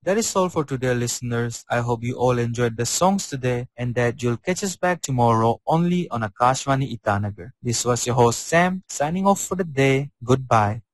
That is all for today, listeners. I hope you all enjoyed the songs today and that you'll catch us back tomorrow only on Akashvani Itanagar. This was your host Sam signing off for the day. Goodbye.